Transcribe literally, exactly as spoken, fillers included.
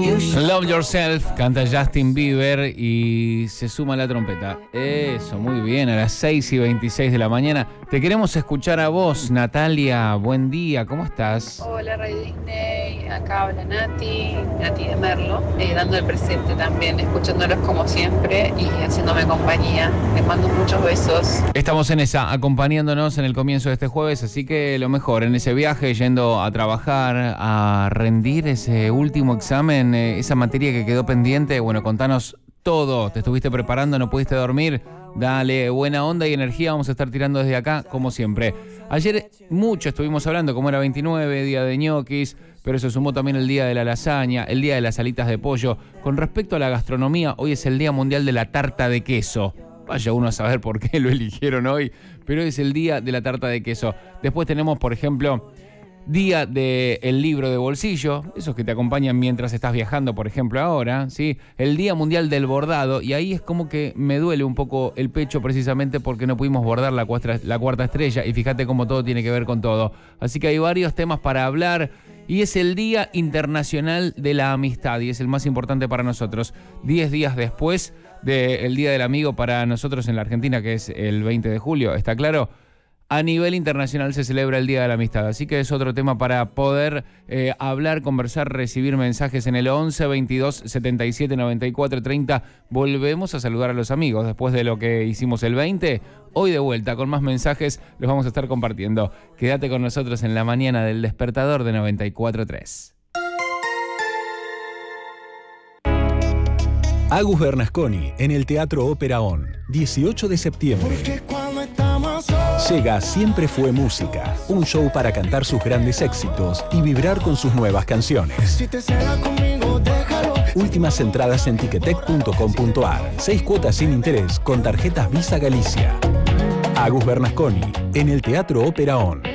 Love Yourself, canta Justin Bieber y se suma la trompeta. Eso, muy bien, a las seis y veintiséis de la mañana. Te queremos escuchar a vos, Natalia. Buen día, ¿cómo estás? Hola, Radio Disney. Acá habla Nati, Nati de Merlo, eh, dando el presente también, escuchándolos como siempre y haciéndome compañía. Les mando muchos besos. Estamos en esa, acompañándonos en el comienzo de este jueves, así que lo mejor, en ese viaje, yendo a trabajar, a rendir ese último examen, eh, esa materia que quedó pendiente. Bueno, contanos todo. ¿Te estuviste preparando? ¿No pudiste dormir? Dale, buena onda y energía, vamos a estar tirando desde acá, como siempre. Ayer mucho estuvimos hablando, como era veintinueve, día de ñoquis, pero se sumó también el día de la lasaña, el día de las alitas de pollo. Con respecto a la gastronomía, hoy es el Día Mundial de la Tarta de Queso. Vaya uno a saber por qué lo eligieron hoy, pero es el día de la tarta de queso. Después tenemos, por ejemplo, día del libro de bolsillo, esos que te acompañan mientras estás viajando, por ejemplo, ahora, ¿sí? El Día Mundial del Bordado, y ahí es como que me duele un poco el pecho precisamente porque no pudimos bordar la, cuarta, la cuarta estrella, y fíjate cómo todo tiene que ver con todo. Así que hay varios temas para hablar, y es el Día Internacional de la Amistad, y es el más importante para nosotros. Diez días después del Día del Amigo para nosotros en la Argentina, que es el veinte de julio, ¿está claro? A nivel internacional se celebra el Día de la Amistad, así que es otro tema para poder eh, hablar, conversar, recibir mensajes en el once, veintidós, setenta y siete, noventa y cuatro, treinta. Volvemos a saludar a los amigos después de lo que hicimos el veinte. Hoy de vuelta con más mensajes los vamos a estar compartiendo. Quédate con nosotros en la mañana del Despertador de noventa y cuatro tres. Agus Bernasconi en el Teatro Ópera On, dieciocho de septiembre. Llega Siempre Fue Música, un show para cantar sus grandes éxitos y vibrar con sus nuevas canciones. Últimas entradas en ticketek punto com punto ar. Seis cuotas sin interés con tarjetas Visa Galicia. Agus Bernasconi en el Teatro Ópera On.